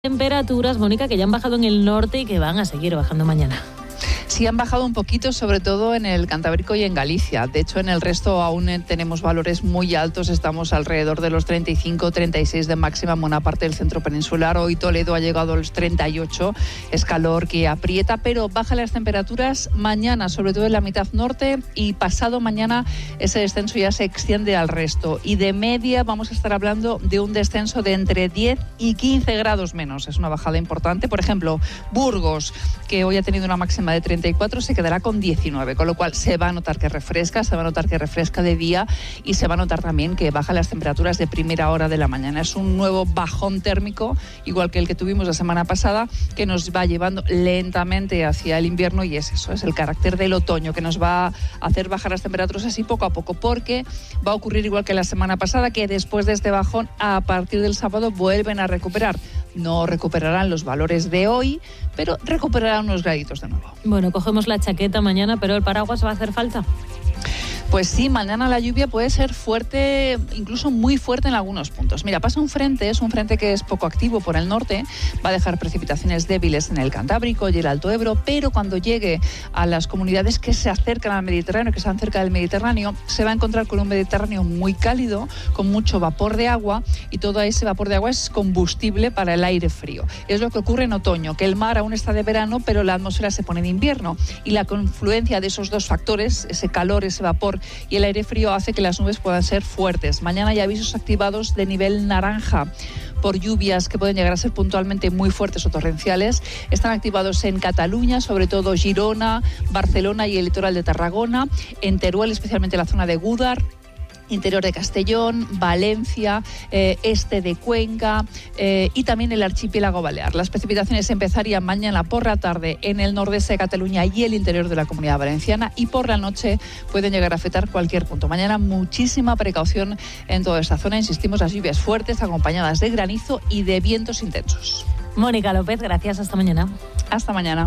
Temperaturas, Mónica, que ya han bajado en el norte y que van a seguir bajando mañana. Sí, han bajado un poquito, sobre todo en el Cantábrico y en Galicia. De hecho, en el resto aún tenemos valores muy altos. Estamos alrededor de los 35, 36 de máxima en buena parte del centro peninsular. Hoy Toledo ha llegado a los 38. Es calor que aprieta, pero bajan las temperaturas mañana, sobre todo en la mitad norte, y pasado mañana ese descenso ya se extiende al resto. Y de media vamos a estar hablando de un descenso de entre 10 y 15 grados menos. Es una bajada importante. Por ejemplo, Burgos, que hoy ha tenido una máxima de 34, se quedará con 19, con lo cual se va a notar que refresca, de día y se va a notar también que bajan las temperaturas de primera hora de la mañana. Es un nuevo bajón térmico, igual que el que tuvimos la semana pasada, que nos va llevando lentamente hacia el invierno, y es eso, es el carácter del otoño que nos va a hacer bajar las temperaturas así poco a poco, porque va a ocurrir igual que la semana pasada, que después de este bajón, a partir del sábado vuelven a recuperar. No recuperarán los valores de hoy, pero recuperarán unos graditos de nuevo. Bueno, cogemos la chaqueta mañana, pero el paraguas va a hacer falta. Pues sí, mañana la lluvia puede ser fuerte, incluso muy fuerte en algunos puntos. Mira, pasa un frente, es un frente que es poco activo por el norte, va a dejar precipitaciones débiles en el Cantábrico y el Alto Ebro, pero cuando llegue a las comunidades que se acercan al Mediterráneo, que están cerca del Mediterráneo, se va a encontrar con un Mediterráneo muy cálido, con mucho vapor de agua, y todo ese vapor de agua es combustible para el aire frío. Es lo que ocurre en otoño, que el mar aún está de verano, pero la atmósfera se pone de invierno, y la confluencia de esos dos factores, ese calor, ese vapor y el aire frío, hace que las nubes puedan ser fuertes. Mañana hay avisos activados de nivel naranja por lluvias que pueden llegar a ser puntualmente muy fuertes o torrenciales. Están activados en Cataluña, sobre todo Girona, Barcelona y el litoral de Tarragona, en Teruel, especialmente la zona de Gúdar, interior de Castellón, Valencia, este de Cuenca y también el archipiélago balear. Las precipitaciones empezarían mañana por la tarde en el nordeste de Cataluña y el interior de la Comunidad Valenciana, y por la noche pueden llegar a afectar cualquier punto. Mañana muchísima precaución en toda esta zona. Insistimos, las lluvias fuertes acompañadas de granizo y de vientos intensos. Mónica López, gracias. Hasta mañana. Hasta mañana.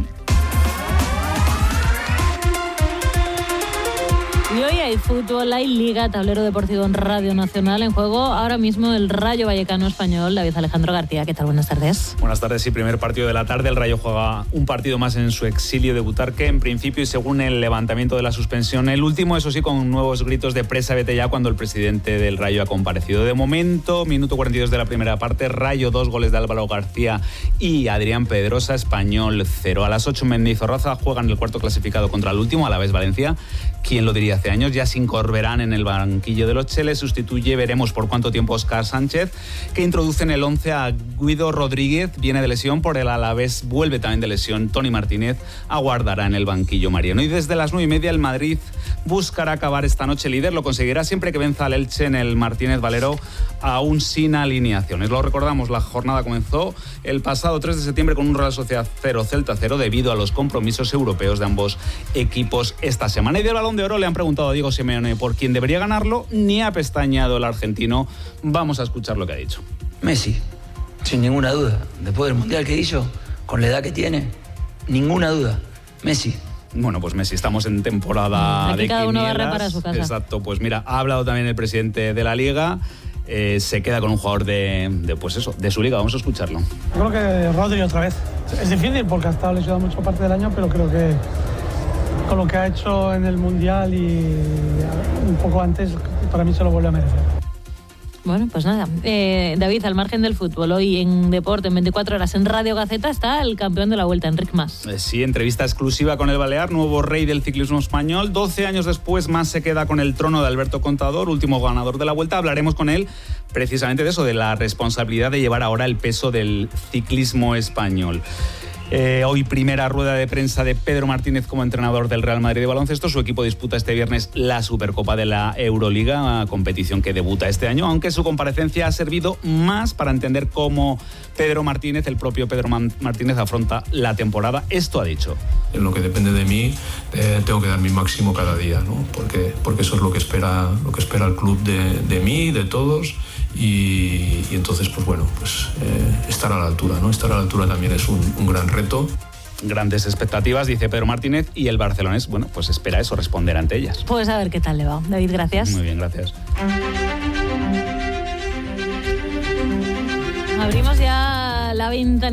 Y hoy hay fútbol, hay Liga, tablero deportivo en Radio Nacional. En juego ahora mismo el Rayo Vallecano español. David Alejandro García, ¿qué tal? Buenas tardes. Buenas tardes, sí, primer partido de la tarde. El Rayo juega un partido más en su exilio de Butarque, en principio, y según el levantamiento de la suspensión, el último, eso sí, con nuevos gritos de presa, vete ya, cuando el presidente del Rayo ha comparecido. De momento, minuto 42 de la primera parte, Rayo 2 goles de Álvaro García y Adrián Pedrosa, Español 0. A las 8 Mendizorroza juegan el cuarto clasificado contra el último, Alavés Valencia. ¿Quién lo diría hace años? Yasin Corberán en el banquillo de los Cheles sustituye, veremos por cuánto tiempo, Óscar Sánchez, que introduce en el 11 a Guido Rodríguez, viene de lesión, por el Alavés vuelve también de lesión Toni Martínez, aguardará en el banquillo Mariano. Y desde las 9:30 el Madrid buscará acabar esta noche líder, lo conseguirá siempre que venza al Elche en el Martínez Valero, aún sin alineaciones. Lo recordamos, la jornada comenzó el pasado 3 de septiembre con un Real Sociedad 0, Celta 0, debido a los compromisos europeos de ambos equipos esta semana. Y del Balón de Oro le han preguntado a Diego Simeone por quién debería ganarlo, ni ha pestañeado el argentino. Vamos a escuchar lo que ha dicho. Messi, sin ninguna duda. Después del Mundial que hizo, con la edad que tiene, ninguna duda. Messi. Bueno, pues Messi, estamos en temporada aquí de cada uno quinielas. barre para su casa. Exacto, pues mira, ha hablado también el presidente de la Liga. Se queda con un jugador de su liga. Vamos a escucharlo. Creo que Rodri otra vez. Es difícil porque ha estado lesionado mucha parte del año, pero creo que con lo que ha hecho en el Mundial y un poco antes, para mí se lo vuelve a merecer. Bueno, pues nada. David, al margen del fútbol, hoy en Deporte, en 24 horas, en Radio Gaceta, está el campeón de la Vuelta, Enric Mas. Sí, entrevista exclusiva con el Balear, nuevo rey del ciclismo español. 12 años después, Mas se queda con el trono de Alberto Contador, último ganador de la Vuelta. Hablaremos con él precisamente de eso, de la responsabilidad de llevar ahora el peso del ciclismo español. Hoy primera rueda de prensa de Pedro Martínez como entrenador del Real Madrid de baloncesto. Su equipo disputa este viernes la Supercopa de la Euroliga, competición que debuta este año, aunque su comparecencia ha servido más para entender cómo Pedro Martínez, el propio Pedro Martínez, afronta la temporada. Esto ha dicho. En lo que depende de mí, tengo que dar mi máximo cada día, ¿no? Porque eso es lo que espera el club de mí, de todos. Y entonces, pues bueno, estar a la altura, ¿no? Estar a la altura también es un gran reto. Grandes expectativas, dice Pedro Martínez, y el barcelonés, bueno, pues espera eso, responder ante ellas. Pues a ver qué tal le va. David, gracias. Muy bien, gracias. Abrimos ya la la venta